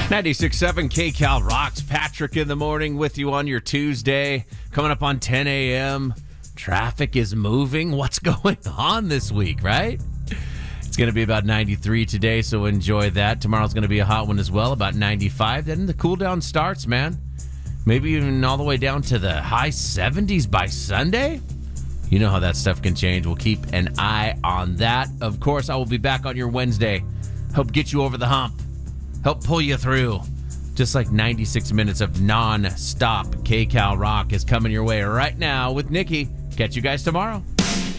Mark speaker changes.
Speaker 1: 96.7 KCal rocks. Patrick in the morning with you on your Tuesday. Coming up on 10 a.m. Traffic is moving. What's going on this week, right? It's going to be about 93 today, so enjoy that. Tomorrow's going to be a hot one as well, about 95. Then the cool down starts, man. Maybe even all the way down to the high 70s by Sunday. You know how that stuff can change. We'll keep an eye on that. Of course, I will be back on your Wednesday. Help get you over the hump. Help pull you through. Just like 96 minutes of non-stop KCal rock is coming your way right now with Nikki. Catch you guys tomorrow.